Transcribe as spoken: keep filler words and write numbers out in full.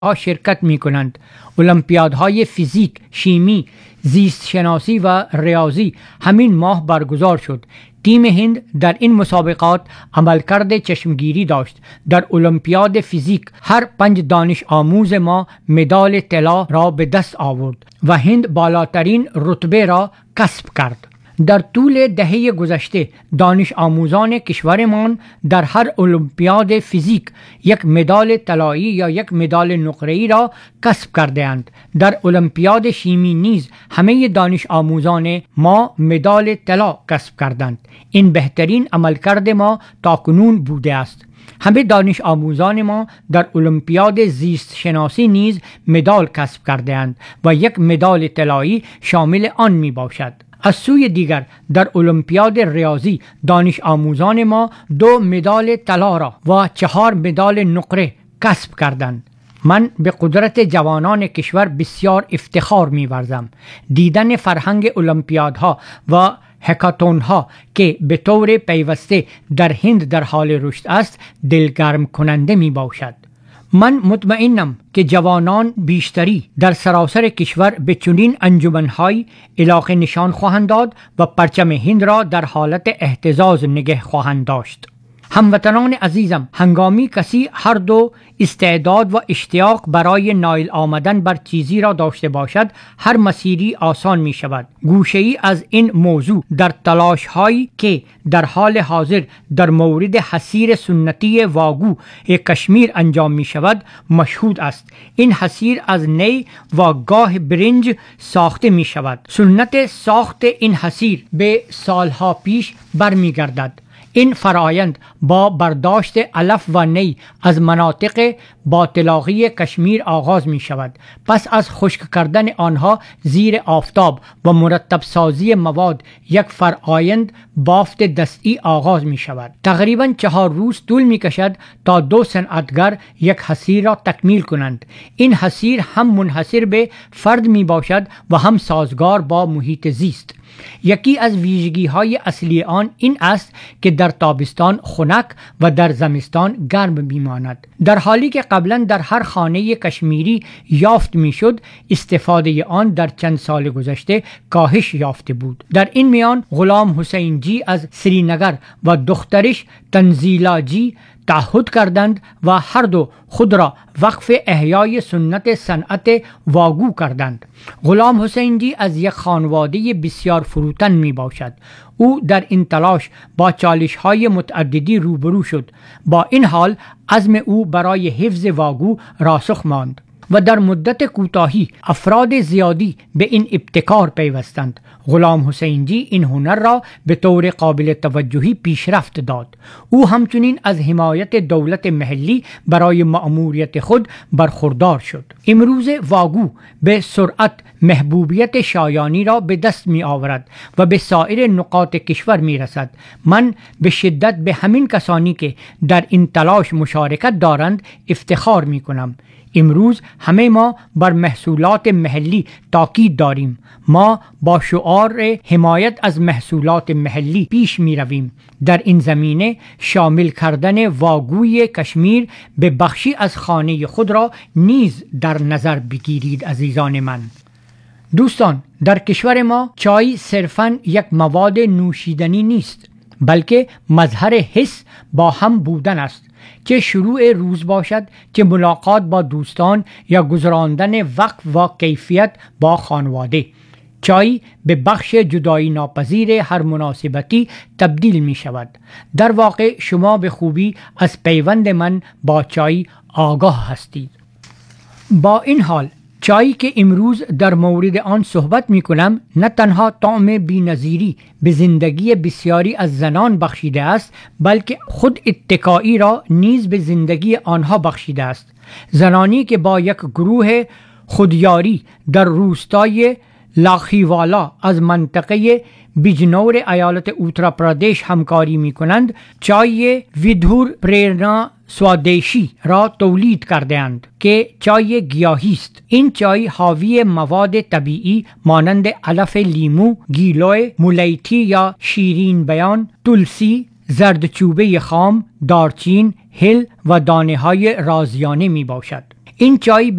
شرکت می کنند. المپیادهای فیزیک، شیمی، زیست شناسی و ریاضی همین ماه برگزار شد. تیم هند در این مسابقات عملکرد چشمگیری داشت. در المپیاد فیزیک هر پنج دانش آموز ما مدال طلا را به دست آورد و هند بالاترین رتبه را کسب کرد. در طول دهه گذشته دانش آموزان کشورمان در هر المپیاد فیزیک یک مدال طلایی یا یک مدال نقره‌ای را کسب کرده اند. در المپیاد شیمی نیز همه دانش آموزان ما مدال طلا کسب کردند. این بهترین عملکرد ما تاکنون بوده است. همه دانش آموزان ما در المپیاد زیست شناسی نیز مدال کسب کرده اند و یک مدال طلایی شامل آن می باشد. از سوی دیگر در المپیاد ریاضی دانش آموزان ما دو مدال طلا را و چهار مدال نقره کسب کردند. من به قدرت جوانان کشور بسیار افتخار می‌ورزم. دیدن فرهنگ المپیادها و هکاتون ها که به طور پیوسته در هند در حال رشد است دلگرم کننده می باشد. من مطمئنم که جوانان بیشتری در سراسر کشور به چنین انجمن‌های علاقه نشان خواهند داد و پرچم هند را در حالت اهتزاز نگه خواهند داشت. هموطنان عزیزم، هنگامی کسی هر دو استعداد و اشتیاق برای نائل آمدن بر چیزی را داشته باشد، هر مسیری آسان می شود. گوشه‌ای از این موضوع در تلاش هایی که در حال حاضر در مورد حصیر سنتی واگو کشمیر انجام می شود مشهود است. این حصیر از نی و گاه برنج ساخته می شود. سنت ساخت این حصیر به سالها پیش برمی گردد. این فرایند با برداشت علف و نی از مناطق باطلاقی کشمیر آغاز می شود. پس از خشک کردن آنها زیر آفتاب و مرتب سازی مواد یک فرایند بافت دستی آغاز می شود. تقریبا چهار روز طول می کشد تا دو صنعتگر یک حصیر را تکمیل کنند. این حصیر هم منحصر به فرد می باشد و هم سازگار با محیط زیست. یکی از ویژگی های اصلی آن این است که در تابستان خنک و در زمستان گرم میماند. در حالی که قبلا در هر خانه کشمیری یافت میشد، استفاده آن در چند سال گذشته کاهش یافته بود. در این میان غلام حسین جی از سرینگر و دخترش تنزیلا جی تعهد کردند و هر دو خود را وقف احیای سنت صنعت واگو کردند. غلام حسین جی از یک خانواده بسیار فروتن می باشد. او در این تلاش با چالش های متعددی روبرو شد. با این حال عزم او برای حفظ واگو راسخ ماند و در مدت کوتاهی افراد زیادی به این ابتکار پیوستند. غلام حسین جی این هنر را به طور قابل توجهی پیشرفت داد. او همچنین از حمایت دولت محلی برای مأموریت خود برخوردار شد. امروز واگو به سرعت محبوبیت شایانی را به دست می آورد و به سایر نقاط کشور می رسد. من به شدت به همین کسانی که در این تلاش مشارکت دارند افتخار می کنم. امروز همه ما بر محصولات محلی تاکید داریم. ما با شعار حمایت از محصولات محلی پیش می رویم. در این زمینه شامل کردن واگوی کشمیر به بخشی از خانه خود را نیز در نظر بگیرید عزیزان من. دوستان، در کشور ما چای صرفاً یک مواد نوشیدنی نیست، بلکه مظهر حس با هم بودن است. چه شروع روز باشد، چه ملاقات با دوستان یا گذراندن وقت و کیفیت با خانواده، چای به بخش جدایی ناپذیر هر مناسبتی تبدیل می شود. در واقع شما به خوبی از پیوند من با چای آگاه هستید. با این حال چایی که امروز در مورد آن صحبت می کنم نه تنها طعم بی‌نظیری به زندگی بسیاری از زنان بخشیده است، بلکه خود اتکایی را نیز به زندگی آنها بخشیده است. زنانی که با یک گروه خودیاری در روستای لاخیوالا از منطقه بیجنور ایالت اوترا پردیش همکاری می کنند، چای ویدهور پریرنا سوادیشی را تولید کرده اند که چای گیاهی است. این چای حاوی مواد طبیعی مانند علف لیمو، گیلو، مولیتی یا شیرین بیان، تلسی، زردچوبه خام، دارچین، هل و دانه های رازیانه می باشد. این چای